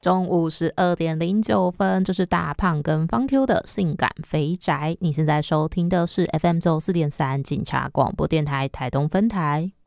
中午12:09，这是大胖跟方 Q 的性感肥宅。你现在收听的是 FM 94.3警察广播电台台东分台。